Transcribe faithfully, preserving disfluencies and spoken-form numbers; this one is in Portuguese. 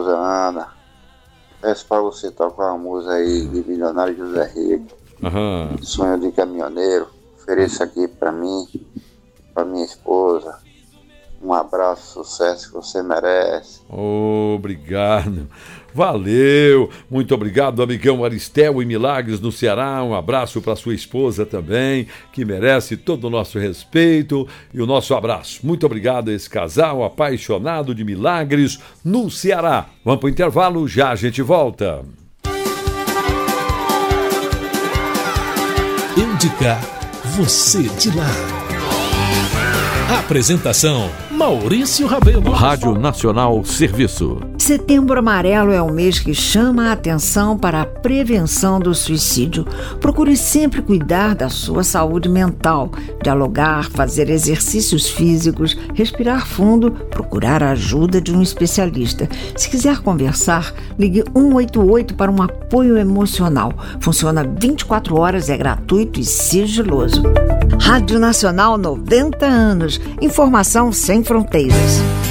esposa Ana. Peço para você tocar uma música aí de Milionário José Rico. Uhum. Sonho de caminhoneiro. Ofereça aqui para mim, para minha esposa. Um abraço, sucesso que você merece. Obrigado. Valeu. Muito obrigado, amigão Aristel e Milagres no Ceará. Um abraço para sua esposa também, que merece todo o nosso respeito e o nosso abraço. Muito obrigado a esse casal apaixonado de Milagres no Ceará. Vamos para o intervalo, já a gente volta. Indicar você de lá. Apresentação: Maurício Rabelo. Rádio Nacional Serviço. Setembro Amarelo é o mês que chama a atenção para a prevenção do suicídio. Procure sempre cuidar da sua saúde mental, dialogar, fazer exercícios físicos, respirar fundo, procurar a ajuda de um especialista. Se quiser conversar, ligue um oito oito para um apoio emocional. Funciona vinte e quatro horas, é gratuito e sigiloso. Rádio Nacional, noventa anos. Informação sem fronteiras.